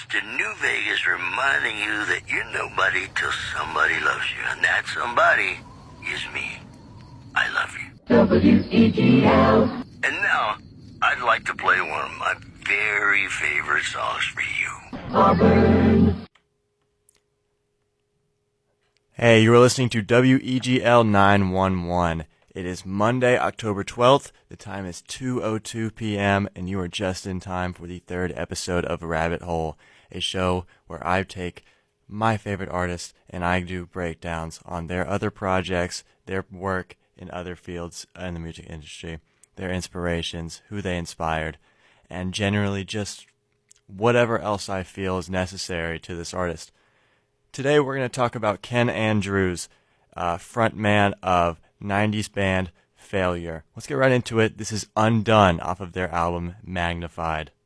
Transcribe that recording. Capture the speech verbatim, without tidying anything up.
to New Vegas, reminding you that you're nobody till somebody loves you. And that somebody is me. I love you. W E G L. And now, I'd like to play one of my very favorite songs for you. Auburn. Hey, you are listening to W E G L nine one one. It is Monday, October twelfth. The time is two oh two p.m., and you are just in time for the third episode of Rabbit Hole, a show where I take my favorite artists and I do breakdowns on their other projects, their work in other fields in the music industry, their inspirations, who they inspired, and generally just whatever else I feel is necessary to this artist. Today we're going to talk about Ken Andrews, uh, frontman of nineties band Failure. Let's get right into it. This is Undone off of their album Magnified.